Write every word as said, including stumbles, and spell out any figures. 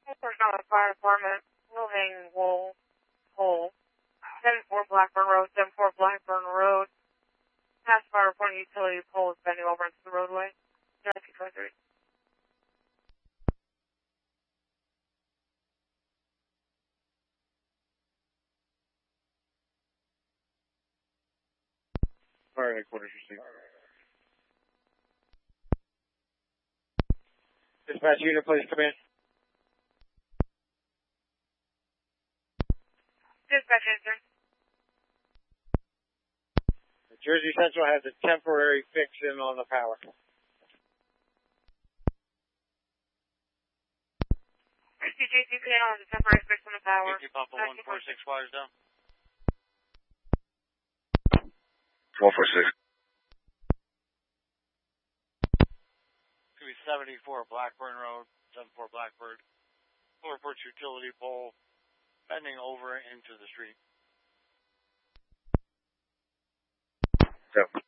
We're on the fire department, moving wool, hole, seven four Blackburn Road, seven four Blackburn Road. Past fire reporting utility pole is bending over into the roadway. two twenty-three. Fire headquarters received. Dispatch unit, please come in. Dispatch answer. Jersey Central has a temporary fix in on the power. C J C P N has a temporary fix on the power. J T Papa one four six wires down. one four six. two seventy-four Blackburn Road, seven four Blackbird. Four reports utility pole bending over into the street. Yep.